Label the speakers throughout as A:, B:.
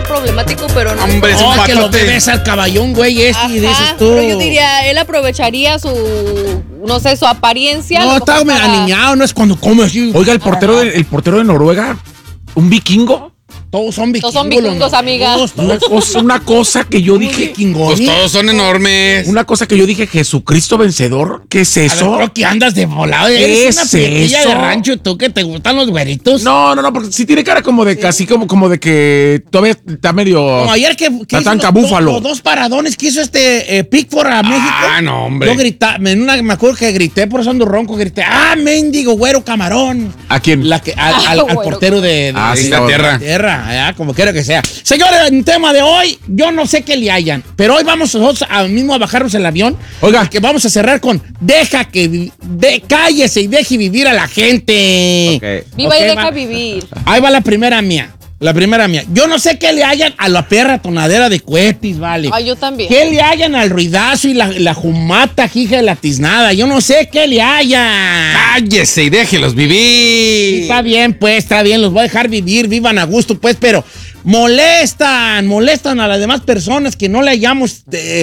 A: problemático, pero no.
B: Hombre, es un
C: que lo
B: patote.
C: bebes al caballón, güey, y dices
A: Ajá,
C: tú.
A: pero yo diría, él aprovecharía su, no sé, su apariencia. a
C: No,
A: lo
C: está
A: mejor para-
C: aniñado, no es cuando come así.
D: Oiga, el portero de Noruega, un vikingo.
C: Todos son vikingos.
A: Todos son vikingos, amiga.
D: Una cosa que yo dije.
B: Pues todos son enormes.
D: Una cosa que yo dije, Jesucristo vencedor. ¿Qué es
C: A ver,
D: eso?
C: creo que andas de volado.
D: ¿Qué
C: Eres una
D: es
C: pietilla
D: eso?
C: de rancho, tú que te gustan los güeritos.
D: No, porque sí tiene cara como de casi como de que todavía está medio.
C: Como ayer que hizo
D: Tatanka
C: los
D: Búfalo.
C: dos paradones que hizo Pickford a México.
B: Ah, no, hombre.
C: Yo gritaba, me acuerdo que grité, por eso ando ronco, grité, mendigo, güero, camarón.
D: ¿A quién?
C: Al
A: Güero.
C: portero de
D: Sí,
B: Inglaterra.
C: como quiera que sea. Señores, en tema de hoy, yo no sé qué le hayan, pero hoy vamos nosotros mismo a bajarnos el avión.
D: Oiga.
C: Que vamos a cerrar con cállese y deje vivir a la gente.
A: Viva
C: Ok,
A: y deja
C: va.
A: vivir.
C: Ahí va la primera mía. Yo no sé qué le hayan a la perra tonadera de cohetes, vale.
A: Ay, yo también.
C: ¿Qué le hayan al ruidazo y la jumata, hija de la tiznada? Yo no sé qué le hayan.
B: Cállese y déjelos vivir.
C: Está bien, pues, está bien, los voy a dejar vivir, vivan a gusto, pues, pero molestan a las demás personas que no le hayamos...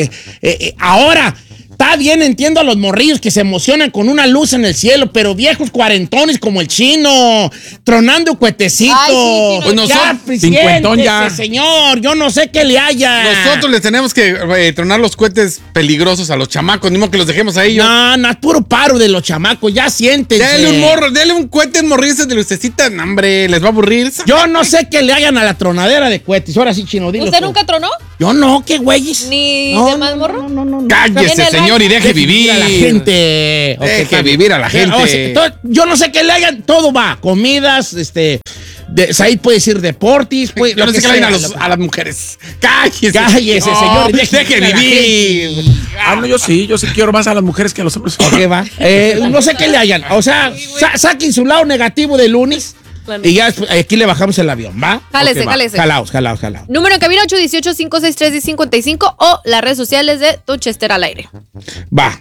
C: ahora, está bien, entiendo a los morrillos que se emocionan con una luz en el cielo, pero viejos cuarentones como el chino, tronando cuetecitos.
A: Ay, sí, chino.
B: Pues nosotros,
D: cincuentón ya.
C: Señor, yo no sé qué le haya.
B: Nosotros les tenemos que tronar los cohetes peligrosos a los chamacos, ni modo que los dejemos ahí.
C: No, es puro paro de los chamacos, ya siéntense.
B: Dale un cohete morrillo de lucecita, no, hombre, les va a aburrir.
C: Yo no sé qué le hagan a la tronadera de cohetes. Ahora sí, chino, dilo
A: ¿Usted
C: tú.
A: nunca tronó?
C: Yo no, qué güeyes.
A: ¿Ni
C: No,
A: de más morro?
C: No.
B: Cállese,
A: Viene el
B: señor, y deje vivir
C: a la gente. Ok,
B: Deje
C: está bien.
B: vivir a la gente.
C: O sea, yo no sé qué le hagan, todo va. Comidas, Said puede decir deportes.
B: Yo no sé qué le hagan a las mujeres. Cállese.
C: Cállese, señor, y deje
B: Deje
C: vivir a la
B: vivir.
D: No, yo sí quiero más a las mujeres que a los hombres.
C: Ok, va. No sé qué le hayan. O sea, saquen su lado negativo de lunes y ya después, aquí le bajamos el avión, ¿va?
A: Jálese,
C: Ok, va.
A: jálese.
C: Jalaos.
A: Número en cabina 818-563-1055 o las redes sociales de Tuchester al aire.
C: Va.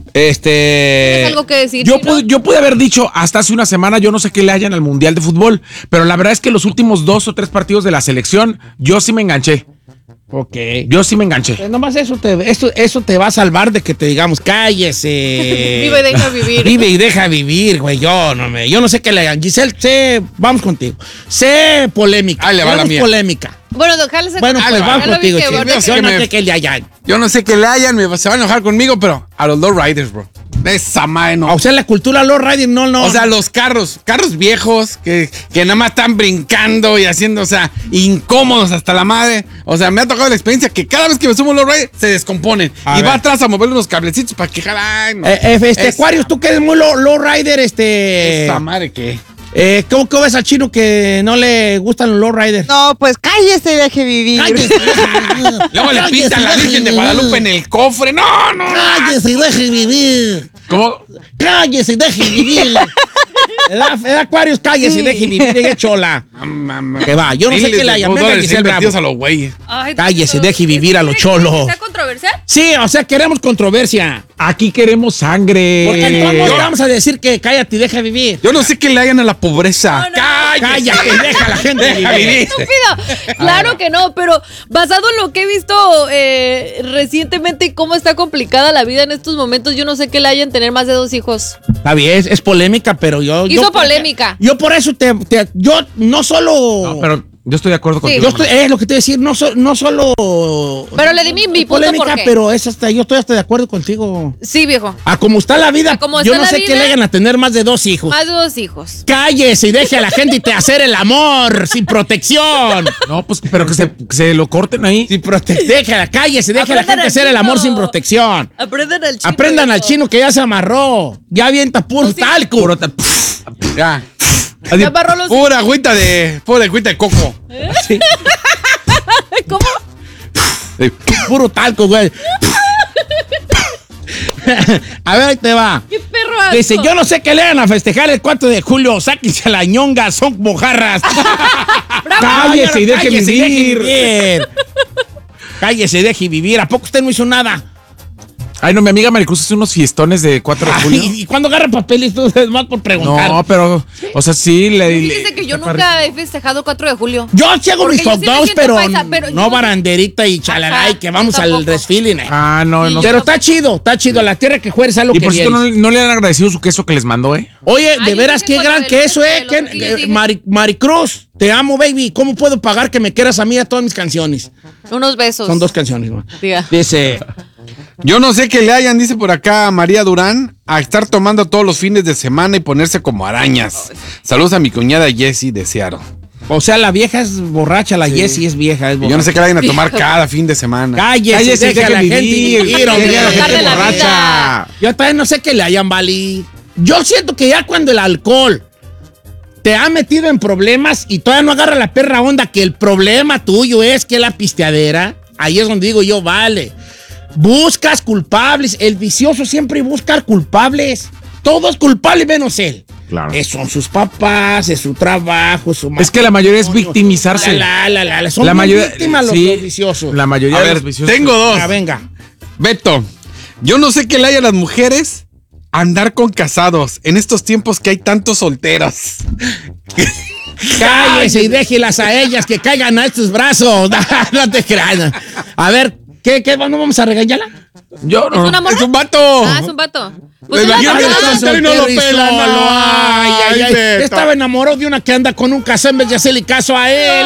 A: ¿Tienes algo que decir,
D: Yo
A: Chino?
D: yo pude haber dicho hasta hace una semana, yo no sé qué le hayan al Mundial de Fútbol, pero la verdad es que los últimos 2 o 3 partidos de la selección, yo sí me enganché.
C: Ok.
D: Yo sí me enganché.
C: Pues nomás eso te va a salvar de que te digamos, cállese.
A: Vive y deja vivir.
C: Vive y deja vivir, güey. Yo no sé qué le hagan. Giselle, vamos contigo. Sé polémica.
B: Ahí le va la
C: Queremos
B: mía.
C: polémica.
A: Bueno, jálese.
C: Bueno, pues vamos contigo,
A: que,
C: chico.
A: bueno,
C: Yo no sé qué le hayan.
B: Yo no sé qué le hayan, se van a enojar conmigo, pero a los lowriders, bro. Esa madre no.
C: O sea, la cultura Lord Riding no.
B: O sea, los carros viejos que nada más están brincando y haciendo, o sea, incómodos hasta la madre. O sea, me ha tocado la experiencia que cada vez que me subo a los riders se descomponen.
C: A
B: Y
C: ver.
B: va atrás a mover unos cablecitos para que jalan. No.
C: Aquarius, tú que eres muy Lord Rider,
B: Esa madre que.
C: ¿cómo ves al chino que no le gustan los Lord Riders?
E: No, pues cállese y deje vivir.
C: Cállese,
B: Luego le pintan la Virgen de Guadalupe en el cofre. No.
C: Cállese y deje vivir.
D: ¿Cómo?
C: Cállese y deje vivir. ¿Edad Aquarius, cállese y deje vivir. Llegue chola. Que va, yo no sé qué le hayan. Venga, Giselle Bravo.
B: a los güeyes.
A: Ay,
C: Cállese,
A: Dios.
C: deje vivir a lo
A: ¿Quiere
C: cholo.
A: ¿Está controversial?
C: Sí, o sea, queremos controversia.
D: Aquí queremos sangre.
C: Porque entonces vamos a decir que cállate y deja vivir.
B: Yo no sé qué le hagan a la pobreza.
A: No, no.
C: Cállate y deja a la gente
B: Deja
C: vivir.
B: vivir.
A: Estúpido. Claro que no, pero basado en lo que he visto recientemente y cómo está complicada la vida en estos momentos, yo no sé qué le hayan tener más de 2 hijos.
C: Está bien, es polémica, pero yo...
A: Hizo polémica.
C: Yo por eso yo no solo...
D: No, pero yo estoy de acuerdo
A: Sí.
D: contigo.
C: Yo estoy, es lo que te voy a decir, no solo...
A: Pero le di mi punto
C: polémica,
A: por qué.
C: pero yo estoy hasta de acuerdo contigo.
A: Sí, viejo.
C: A como está la vida,
A: A como
C: yo
A: está
C: no
A: la
C: sé
A: vida.
C: qué le hagan a tener más de 2 hijos.
A: Más de 2 hijos.
C: Cállese y deje a la gente te hacer el amor sin protección.
D: No, pues, pero que se lo corten ahí.
C: Sin protección. Cállese, deje a la
A: Aprendan
C: gente
A: al
C: hacer el amor
A: chino.
C: sin protección.
A: Aprendan al chino.
C: Aprendan al
A: viejo.
C: chino que ya se amarró. Ya avienta puro talco.
B: Ya.
A: Me amarró los...
B: Pura agüita de coco.
C: Sí,
A: ¿Cómo?
C: puro talco, güey. A ver, ahí te va.
A: ¿Qué perro asco?
C: Dice, yo no sé qué le hagan a festejar el 4 de julio. Sáquense la ñonga, son mojarras. Cállese y deje vivir. Cállese y deje vivir. ¿A poco usted no hizo nada?
D: Ay, no, mi amiga Maricruz hace unos fiestones de 4 de julio.
C: ¿Y cuándo agarra papeles tú? Es más por preguntar.
D: No, pero, o sea, sí.
A: Fíjese que yo nunca he festejado el 4 de julio.
C: Yo sí hago
A: Porque
C: mis
A: yo
C: hot
A: sí me
C: dogs,
A: siento
C: pero
A: paisa, pero
C: no
A: yo-
C: baranderita y chalala, y que vamos
A: yo
C: al
A: tampoco.
C: desfile.
D: Ah, no, no.
C: Pero está chido, la tierra que juegues a lo
D: Y
C: que
D: por cierto,
C: vienes.
D: no le han agradecido su queso que les mandó, ¿eh?
C: Oye,
A: Ay,
C: de
A: yo
C: veras,
A: sé
C: qué
A: cuando
C: gran
A: el
C: queso,
A: resto de
C: ¿eh?
A: los tortillas dije.
C: Maricruz, te amo, baby. ¿Cómo puedo pagar que me quieras a mí a todas mis canciones?
A: Unos besos.
C: Son 2 canciones, güey.
A: Diga.
C: Dice,
B: Yo no sé qué le hayan, dice por acá María Durán, a estar tomando todos los fines de semana y ponerse como arañas. Saludos a mi cuñada Jessie de Seattle.
C: o sea, la vieja es borracha, la Jessie es vieja, es
B: Y
C: borracha.
B: yo no sé qué le hayan a tomar cada fin de semana.
C: Cállese, deja a la gente vivir, hombre.
A: Deja de
D: gente
A: la
D: borracha.
C: Yo también no sé qué le hayan, Vali. Yo siento que ya cuando el alcohol te ha metido en problemas y todavía no agarra la perra onda, que el problema tuyo es que la pisteadera, ahí es donde digo yo, vale. Buscas culpables. El vicioso siempre busca culpables. Todo es culpable menos él.
D: Claro.
C: Son sus papás, es su trabajo, es su
D: Es que la mayoría es
C: matrimonio.
D: victimizarse.
C: Son
D: La mayoría,
C: víctimas
D: sí,
C: los viciosos.
D: La mayoría
B: A
D: de
B: ver,
D: los viciosos.
B: tengo dos.
C: Ah, venga.
B: Beto, yo no sé qué le haya a las mujeres andar con casados en estos tiempos que hay tantos solteros.
C: Cállese y déjelas a ellas que caigan a estos brazos. No te creas. A ver, ¿qué? ¿No vamos a regañarla?
D: Yo
A: ¿Es
D: no.
A: una morra?
B: Es un vato.
A: Ah, es un vato. Pues
B: Me
A: es la
B: imagino que
A: morra.
B: está soltero y no lo
C: Soltero y
B: pela,
C: solo.
B: no.
C: Ay,
B: Beto.
C: Estaba enamorado de una que anda con un casado en vez de hacerle caso a él.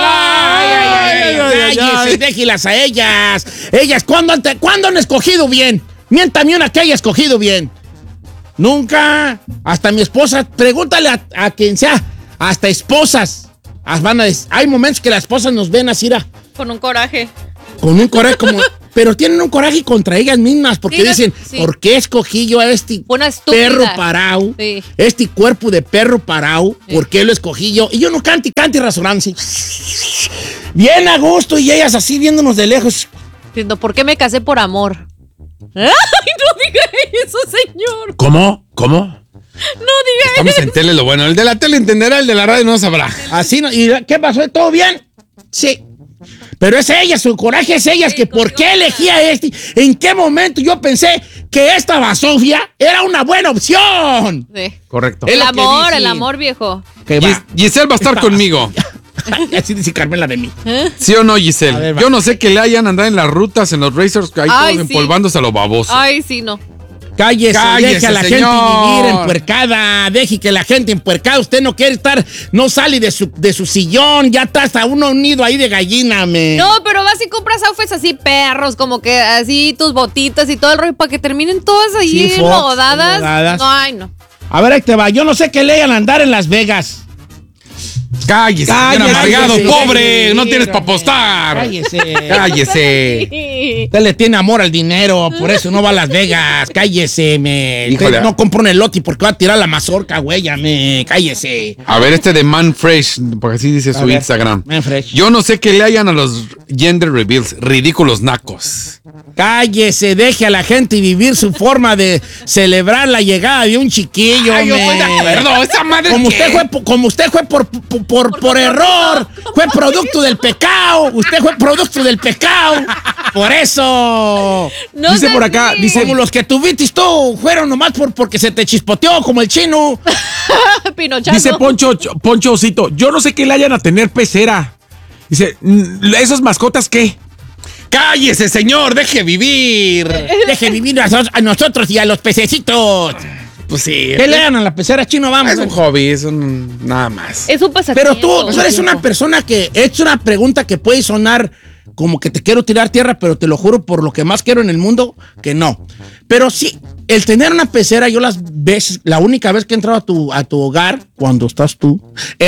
C: Cállese, déjelas a ellas. Ellas, ¿cuándo han escogido bien? Miéntame una que haya escogido bien. Nunca. Hasta mi esposa, pregúntale a quien sea, hasta esposas. Hay momentos que las esposas nos ven así,
A: Con un coraje.
C: con un coraje como... Pero tienen un coraje contra ellas mismas porque
A: Sí,
C: dicen,
A: sí.
C: ¿por qué escogí yo a este
A: Una estúpida.
C: perro parado?
A: Sí.
C: Este cuerpo de perro parado, ¿por qué lo escogí yo? Y yo no cante razonándose. Bien a gusto y ellas así viéndonos de lejos.
A: Diciendo, ¿por qué me casé por amor? ¡Ay, no diga eso, señor!
D: ¿Cómo?
A: No diga
B: Estamos en tele, lo bueno. El de la tele entenderá, el de la radio no sabrá.
C: Así, ¿y qué pasó? ¿Todo bien? Sí. Pero es ella, su coraje es ella, que ¿por qué elegía a este? ¿En qué momento yo pensé que esta basofia era una buena opción?
A: Sí.
D: Correcto.
C: Es lo que
A: El
C: dije.
A: amor, viejo.
C: Que va.
B: Giselle va a estar conmigo.
C: Así dice Carmela de mí.
B: ¿Sí o no, Giselle?
C: A ver, va.
B: Yo no sé qué le hayan andado en las rutas, en los racers, ahí
A: Ay,
B: todos
A: sí.
B: empolvándose a lo baboso.
A: Ay, sí, no.
C: Cállese, deje a la
B: señor.
C: gente vivir empuercada, deje que la gente empuercada, usted no quiere estar, no sale de su sillón, ya está hasta uno unido ahí de gallina,
A: No, pero vas y compras outfits así perros, como que así tus botitas y todo el rollo, para que terminen todas ahí
C: Sí, Fox,
A: enlodadas.
C: enlodadas.
A: No, ay, no.
C: A ver, ahí te va, yo no sé qué le hayan andar en Las Vegas.
B: Cállese, bien amargado,
C: cállese,
B: pobre,
C: cállese,
B: no tienes para
C: hombre.
B: apostar.
C: Cállese.
B: Cállese.
C: Usted le tiene amor al dinero, por eso no va a Las Vegas. Cállese, me.
B: Híjole.
C: Usted no compra un elote porque va a tirar la mazorca, güey, ya me. Cállese.
B: A ver, este de Man Fresh, porque así dice
C: A
B: su
C: ver,
B: Instagram.
C: Man Fresh.
B: Yo no sé qué le hayan a los gender reveals, ridículos nacos.
C: Cállese, deje a la gente vivir su forma de celebrar la llegada de un chiquillo,
B: Ay, yo estoy de acuerdo, esa madre
C: Como
B: ¿qué?
C: usted fue por error, fue producto del pecado. Usted fue producto del pecado. Por eso.
A: No
D: Dice
A: sé
D: por acá,
A: si-
D: dice-
C: Como los que tuviste tú fueron nomás porque se te chispoteó, como el chino.
A: Pinochazo.
D: Dice Poncho Osito, yo no sé qué le hayan a tener pecera. Dice, ¿esas mascotas qué?
B: Cállese, señor, deje vivir.
C: Deje vivir a nosotros y a los pececitos.
B: Pues sí.
C: ¿Qué le dan a la pecera, chino? Vamos.
B: Es un hobby, es un nada más.
A: Es un pasatiempo.
C: Pero tú eres una persona que es una pregunta que puede sonar como que te quiero tirar tierra, pero te lo juro por lo que más quiero en el mundo, que no. Pero sí, el tener una pecera, yo las veces, la única vez que he entrado a tu hogar, cuando estás tú,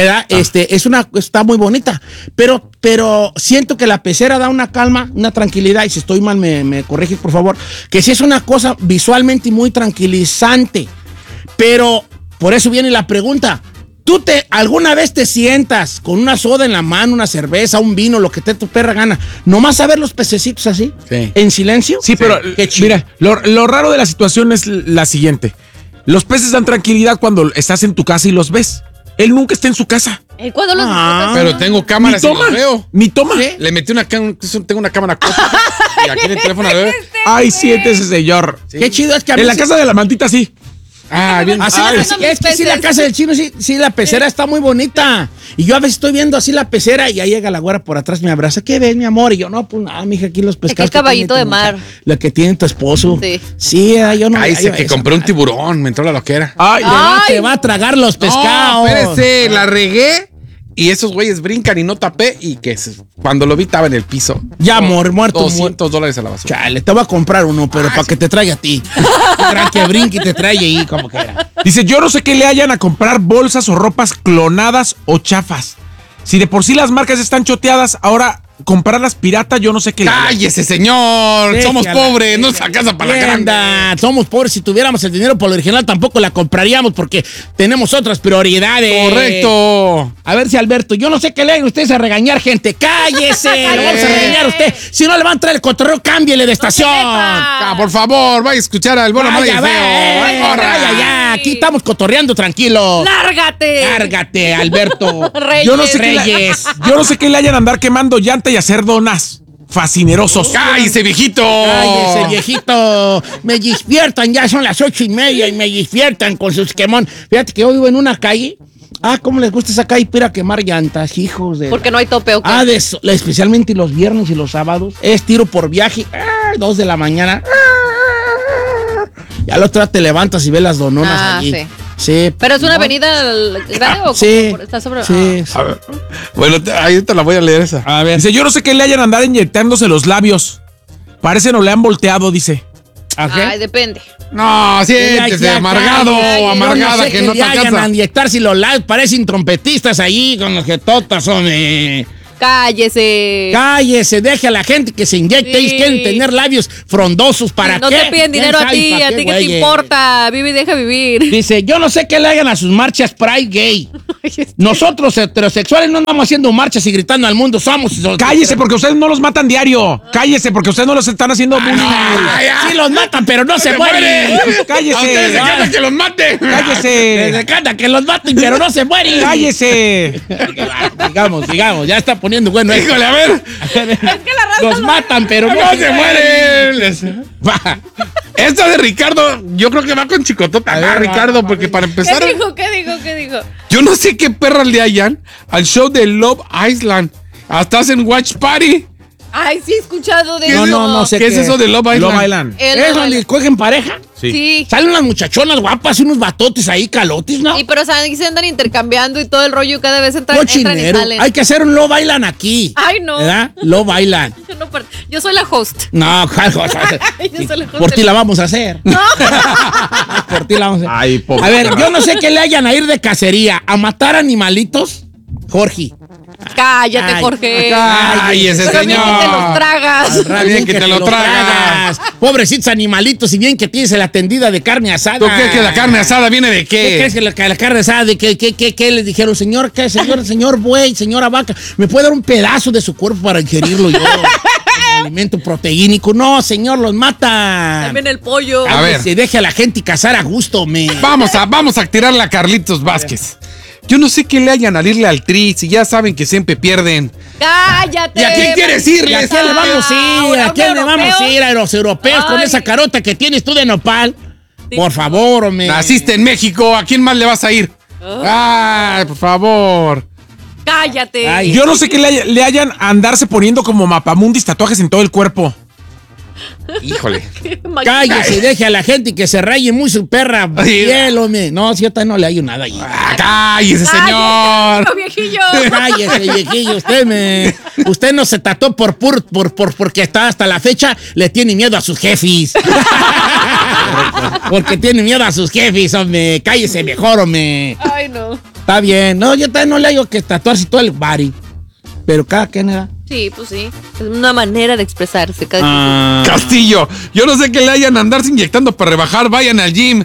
C: está muy bonita. Pero siento que la pecera da una calma, una tranquilidad, y si estoy mal me corriges, por favor, que sí es una cosa visualmente muy tranquilizante. Pero por eso viene la pregunta. ¿Tú alguna vez te sientas con una soda en la mano, una cerveza, un vino, lo que te tu perra gana, nomás a ver los pececitos así?
B: Sí.
C: ¿En silencio?
D: Sí, pero
C: Qué chido.
D: mira, lo raro de la situación es la siguiente. Los peces dan tranquilidad cuando estás en tu casa y los ves. Él nunca está en su casa.
A: ¿Cuándo los
C: Ah.
A: disfrutas?
B: Pero tengo cámaras y
D: Ni toma.
B: los veo.
D: Ni toma.
B: Le metí tengo una cámara corta. Y aquí en el teléfono, a ver.
D: Ay, siéntese, señor.
C: Qué chido es que a mí
D: En la
C: sí-
D: casa de la mantita, sí.
B: Ah, bien.
C: Así
A: Ay,
C: es que sí, la casa del chino, sí, la pecera está muy bonita. Y yo a veces estoy viendo así la pecera y ahí llega la güera por atrás, me abraza. ¿Qué ves, mi amor? Y yo, no, pues nada, mija, aquí los pescados.
A: Es caballito
C: que
A: de
C: tiene tu
A: mar.
C: Lo que tiene tu esposo.
A: Sí.
C: Sí, yo no.
B: Ay, dice
C: ay,
B: que
C: esa
B: compré un
C: madre.
B: tiburón, me entró la loquera.
D: Ay,
C: Te va a tragar los pescados.
B: No, espérese, la regué y esos güeyes brincan y no tapé y cuando lo vi estaba en el piso.
C: Ya, amor, muerto.
B: $200 a la basura.
C: Chale, te voy a comprar uno, pero para que te traiga a ti. Para que brinque y te traiga ahí como quiera.
D: Dice, yo no sé qué le hayan a comprar bolsas o ropas clonadas o chafas. Si de por sí las marcas están choteadas, ahora comprarlas pirata, yo no sé qué le hayan.
B: ¡Cállese, señor! Somos
C: Déjala,
B: pobres, no
C: déjala.
B: sacas para la grande.
C: Anda, somos pobres. Si tuviéramos el dinero por lo original, tampoco la compraríamos porque tenemos otras prioridades.
B: Correcto.
C: A ver si Alberto, yo no sé qué le hagan ustedes a regañar gente. ¡Cállese! Lo vamos a regañar a usted. Si no le van a traer el cotorreo, cámbiele de estación.
B: Ah, por favor, vaya a escuchar al Bono Malo y el
C: Vaya,
B: Feo. Ay, corra.
C: vaya, ya. Aquí estamos cotorreando tranquilos.
A: ¡Lárgate!
C: Lárgate, Alberto.
A: Reyes.
D: Yo no sé qué le-
C: Reyes.
D: Yo no sé qué le hayan a andar quemando llanta y hacer donas. Fascinerosos.
B: ¡Cállese, viejito!
C: Cállese, viejito. Me despiertan, ya son las 8:30 y me despiertan con sus quemón. Fíjate que yo vivo en una calle. Ah, ¿cómo les gusta esa calle para ir a quemar llantas, hijos de...
A: Porque no hay tope, ¿o qué?
C: Ah, especialmente los viernes y los sábados. Es tiro por viaje. 2 de la mañana. Ya la otra te levantas y ves las dononas allí.
A: Sí.
C: Sí.
A: ¿Pero es una
C: ¿no?
A: avenida grande o
C: Sí.
A: cómo? ¿Está sobre...?
C: Sí.
B: A ver. Bueno, ahí te la voy a leer esa.
C: A ver.
D: Dice, yo no sé qué le hayan a andar inyectándose los labios. Parecen o le han volteado, dice.
C: ¿A qué?
A: Ay, depende.
B: No, siéntese,
C: Ya,
B: amargado
A: ya,
B: o
A: ya,
B: amargada
C: Yo no sé
B: que no te
C: le hayan
B: alcanza.
C: a inyectar si los labios parecen trompetistas ahí con los jetotas, hombre.
A: Cállese.
C: Cállese, deje a la gente que se inyecte.
A: Sí.
C: Ellos quieren tener labios frondosos. ¿Para
A: no
C: qué?
A: te piden
C: ¿Quién
A: dinero a
C: sabe
A: ti,
C: para
A: a
C: qué,
A: ti qué te
C: güeyes?
A: importa. Vive y deja vivir.
C: Dice, yo no sé qué le hagan a sus marchas Pride Gay. Nosotros heterosexuales no andamos haciendo marchas y gritando al mundo, somos...
D: Cállese porque ustedes no los matan diario. Cállese porque ustedes no los están haciendo bullying.
C: Sí los matan, pero no se mueren.
B: A ustedes
D: Cállese.
B: se encanta que los mate.
C: Les
D: Cállese.
C: encanta que los maten, pero no se mueren.
D: Cállese.
C: Digamos, ya está poniendo bueno.
B: Híjole, a ver.
C: Los matan, pero no,
B: No se mueren. Esta de Ricardo, yo creo que va con chicotota.
C: A ver,
B: Ah, Ricardo,
C: va,
B: porque para empezar,
A: ¿Qué dijo? ¿Qué dijo? ¿Qué dijo?
B: yo no sé qué perra le hayan al show de Love Island. Hasta hacen watch party.
A: Ay, sí he escuchado de
B: ¿Qué
A: eso.
B: es-
C: no sé
B: ¿Qué es
C: qué.
B: eso de Love Island?
D: Lo bailan.
A: El-
C: ¿Es donde cogen pareja?
A: Sí.
C: Salen unas muchachonas guapas y unos batotes ahí, calotes, ¿no?
A: Y pero o sea, ahí se andan intercambiando y todo el rollo, cada vez entran y
C: Cochinero.
A: salen.
C: Hay que hacer un Lo Bailan aquí.
A: Ay, no.
C: ¿Verdad? Lo Bailan.
A: Yo, no yo soy la host.
C: No,
A: Yo soy la host
C: por ti
A: del-
C: la vamos a hacer. Por ti la vamos a hacer.
D: Ay, pobre.
C: A ver, yo no sé qué le hayan a ir de cacería. ¿A matar animalitos? Jorge.
A: Cállate,
C: Ay,
A: Jorge.
B: Ay, ese
A: Pero bien
B: señor.
A: que te los tragas.
B: Bien que te lo tragas.
C: Pobrecitos animalitos, y bien que tienes la tendida de carne asada.
B: ¿Tú crees que la carne asada viene de
C: ¿Qué crees
B: qué?
C: que la carne asada de qué les dijeron? Señor, ¿qué? Señor buey, señora vaca, ¿me puede dar un pedazo de su cuerpo para ingerirlo yo? Como alimento proteínico. No, señor, los matan.
A: También el pollo.
B: A ver.
C: Se deje a la gente cazar a gusto, me.
B: Vamos a tirarle a Carlitos Vázquez. Yo no sé qué le hayan a irle al Tri, si ya saben que siempre pierden.
A: Cállate.
B: ¿Y a quién quieres
C: ¿Y
B: irle?
C: a quién le vamos a ir? ¿A quién le vamos a ir? A los europeos con
A: Ay.
C: esa carota que tienes tú de nopal.
A: Sí.
C: Por favor, hombre.
B: Naciste en México, ¿a quién más le vas a ir? Ay, por favor.
A: Cállate.
C: Ay.
D: Yo no sé qué le hayan a andarse poniendo como mapamundis tatuajes en todo el cuerpo.
B: Híjole.
C: Cállese y deje a la gente que se raye muy su perra
B: Ay.
C: piel, hombre. No, si yo no le hallo nada ahí.
B: Ah, cállese, señor.
A: Cállate, viejillo.
C: Cállese, viejillo, usted no se trató porque está hasta la fecha le tiene miedo a sus jefes. Porque tiene miedo a sus jefes, hombre. Cállese mejor, hombre.
A: Ay, no.
C: Está bien. No, yo también no le hallo que tatuarse todo el body. Pero cada quien era.
A: Sí, pues sí. Es una manera de expresarse. Cada
C: Ah.
B: Castillo, yo no sé qué le hayan a andarse inyectando para rebajar, vayan al gym.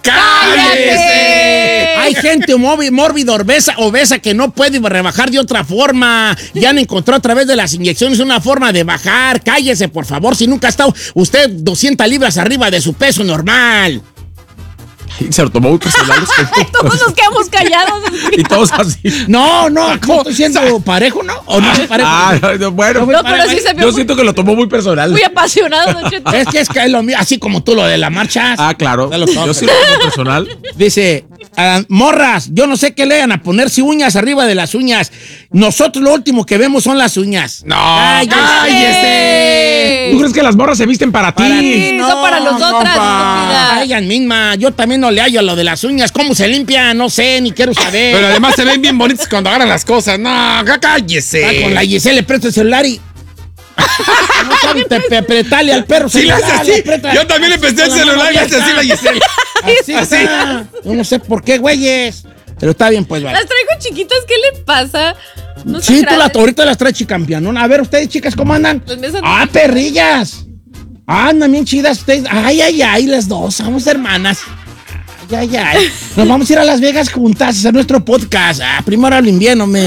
B: ¡Cállese!
C: Hay gente mórbida, obesa que no puede rebajar de otra forma. Ya han encontrado a través de las inyecciones una forma de bajar. Cállese, por favor, si nunca ha estado usted 200 libras arriba de su peso normal.
D: Se lo tomó muy personal.
A: Todos nos quedamos callados.
D: Y todos así.
C: No, estoy siendo parejo, ¿no? ¿O no soy parejo?
D: Bueno.
A: No, pero sí se vio
D: Yo siento que lo tomó muy personal.
A: muy apasionado, Don Cheto.
C: Es que es lo mío, así como tú lo de la marcha.
D: Claro.
C: Ya lo toco.
D: Yo sí lo tomo personal.
C: Dice, morras, yo no sé qué le van a ponerse uñas arriba de las uñas. Nosotros lo último que vemos son las uñas.
B: No,
C: ¡Cállese!
D: ¿Tú crees que las morras se visten para ti?
A: Sí, son para nosotras, estúpida.
C: Ellas mismas, yo también no le hallo a lo de las uñas. ¿Cómo se limpian? No sé, ni quiero saber.
B: Pero además se ven bien bonitos cuando agarran las cosas. No, cállese.
C: Con la Giselle le presto el celular y... No sabe apretarle al perro.
B: Sí, le hace así.
C: Aprieta.
B: Yo también le presté el
C: Con la mano
B: celular y hace así la
C: abierta.
B: Giselle.
C: Así está. Yo no sé por qué, güeyes. Pero está bien, pues, vale.
A: Las traigo chiquitas, ¿qué le pasa? No
C: Sí,
A: son grandes.
C: ahorita las traes chicampianón. A ver, ustedes, chicas, ¿cómo andan?
A: Las mesas
C: Ah, perrillas. Andan bien chidas ustedes. Ay, las dos. Somos hermanas. Ay. Nos vamos a ir a Las Vegas juntas a hacer nuestro podcast. Primero al invierno, me.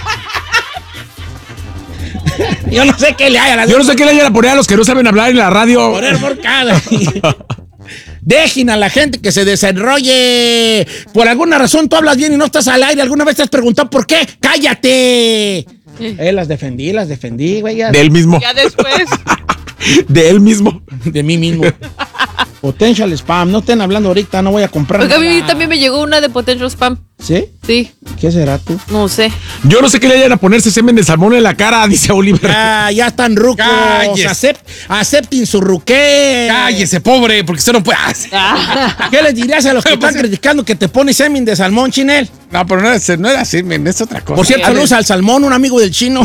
C: Yo no sé qué le hay a las
D: Yo no sé qué le vayan a poner a los que no saben hablar en la radio.
C: Poner morcada. Dejen a la gente que se desenrolle. Por alguna razón tú hablas bien y no estás al aire. ¿Alguna vez te has preguntado por qué? ¡Cállate! Las defendí, güey.
D: De él mismo.
A: Ya después.
D: De él mismo.
C: De mí mismo. Potential spam. No estén hablando ahorita, no voy a comprar
A: Porque a mí
C: nada.
A: también me llegó una de Potential Spam.
C: ¿Sí?
A: Sí,
C: ¿Qué será tú?
A: no sé.
D: Yo no sé qué le vayan a ponerse semen de salmón en la cara, dice Oliver.
C: Ya están rucos.
B: Cállese.
C: Acepten su ruqué.
B: Cállese, pobre, porque usted no puede.
C: ¿Qué les dirías a los que están criticando que te pones semen de salmón, Chinel?
B: No, pero no era así, men, es otra cosa.
C: Por cierto, saludos al salmón, un amigo del chino.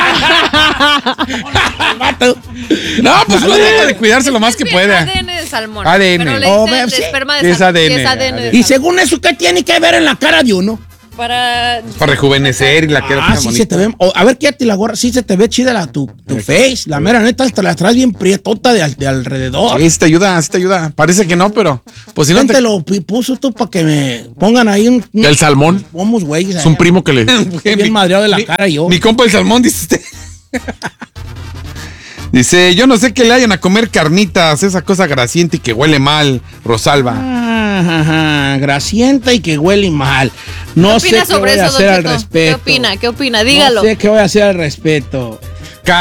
B: No, pues uno trata de cuidarse lo más que pueda.
A: ADN de salmón.
B: ADN.
A: Pero le
C: Oh,
A: dicen de
C: sí.
A: esperma de
B: Es
A: salmón.
B: ADN.
A: Sí, es ADN de
C: Y
A: salmón.
C: según eso, ¿qué tiene que ver en la cara de uno?
A: Para...
B: Para rejuvenecer y la cara
C: Sí se te ve. A ver, quédate la gorra. Sí se te ve chida tu face. La mera neta, hasta la traes bien prietota de alrededor.
B: Sí, te ayuda. Parece que no, pero pues si no
C: ¿Quién
B: te...
C: te lo puso tú para que me pongan ahí un...
D: El salmón.
C: Vamos, güey.
D: Es un primo que le...
C: Bien madreado de la cara yo.
B: Mi compa el salmón, dice usted. Dice, yo no sé que le hayan a comer carnitas, esa cosa grasienta y que huele mal, Rosalba.
C: Ajá, grasienta y que huele mal. No
A: ¿Qué
C: sé
A: opina
C: qué
A: sobre
C: voy a
A: eso,
C: hacer
A: Don
C: al
A: Cheto?
C: respecto.
A: ¿Qué opina? Dígalo.
C: No sé qué voy a hacer al respecto.